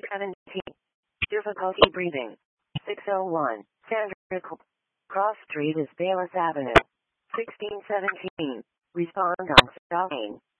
617. Difficulty breathing. 601. Sandra Cross Street is Bayless Avenue. 1617. Respond on Stalking.